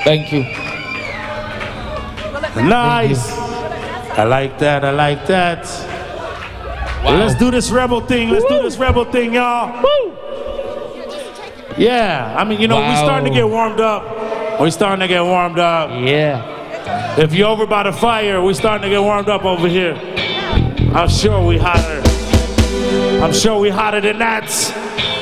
Thank you. Nice. I like that. I like that. Wow. Let's do this rebel thing. Let's do this rebel thing, y'all. Woo. Yeah. I mean, you know, Wow. we starting to get warmed up. We starting to get warmed up. Yeah. If you're over by the fire, we starting to get warmed up over here. I'm sure we hotter. I'm sure we hotter than that.